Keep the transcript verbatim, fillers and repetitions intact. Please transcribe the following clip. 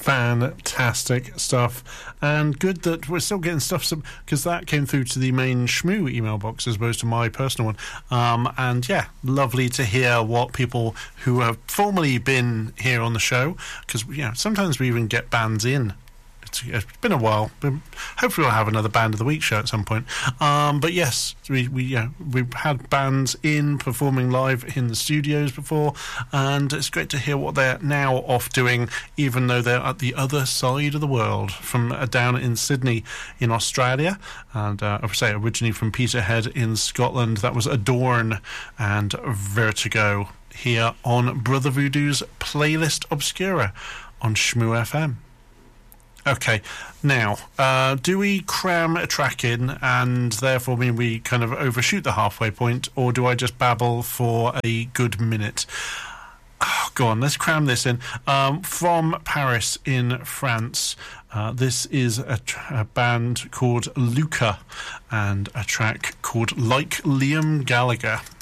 fantastic stuff, and good that we're still getting stuff, because that came through to the main Shmoo email box as opposed to my personal one. Um, and yeah, lovely to hear what people who have formerly been here on the show, because you know, sometimes we even get bands in. It's been a while. Hopefully we'll have another Band of the Week show at some point. Um, but yes, we we yeah, we've had bands in performing live in the studios before, and it's great to hear what they're now off doing, even though they're at the other side of the world, from uh, down in Sydney in Australia, and uh, I would say originally from Peterhead in Scotland. That was Adorn and Vertigo here on Brother Voodoo's Playlist Obscura on Shmoo F M. Okay, now, uh, do we cram a track in and therefore mean we kind of overshoot the halfway point, or do I just babble for a good minute? Oh, go on, let's cram this in. Um, from Paris in France, uh, this is a, tr- a band called Luca and a track called Like Liam Gallagher.